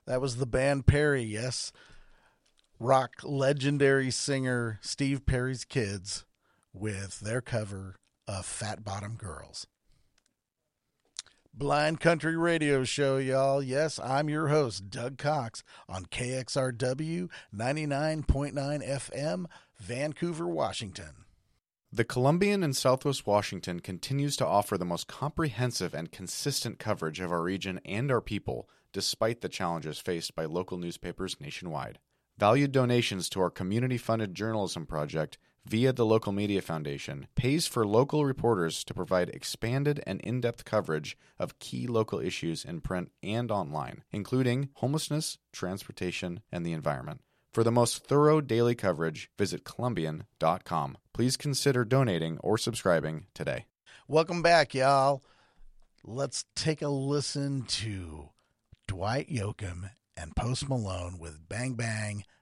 That was the band Perry, yes. Rock legendary singer Steve Perry's Kids with their cover of Fat Bottom Girls. Blind Country Radio Show, y'all. Yes, I'm your host, Doug Cox, on KXRW 99.9 FM, Vancouver, Washington. The Columbian in Southwest Washington continues to offer the most comprehensive and consistent coverage of our region and our people, despite the challenges faced by local newspapers nationwide. Valued donations to our community-funded journalism project via the Local Media Foundation pays for local reporters to provide expanded and in-depth coverage of key local issues in print and online, including homelessness, transportation, and the environment. For the most thorough daily coverage, visit Columbian.com. Please consider donating or subscribing today. Welcome back, y'all. Let's take a listen to Dwight Yoakam and Post Malone with Bang Bang